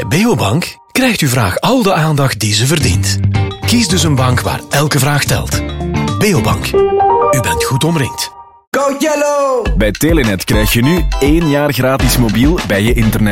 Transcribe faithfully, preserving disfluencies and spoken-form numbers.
Beobank krijgt uw vraag al de aandacht die ze verdient. Kies dus een bank waar elke vraag telt. Beobank. U bent goed omringd. Go Yellow! Bij Telenet krijg je nu één jaar gratis mobiel bij je internet.